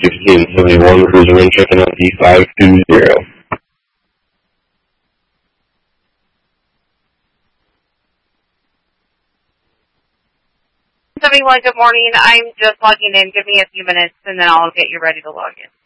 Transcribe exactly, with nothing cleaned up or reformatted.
sixteen seventy-one, cruiser in checking out D five two zero. seventy-one, good morning. I'm just logging in. Give me a few minutes, and then I'll get you ready to log in.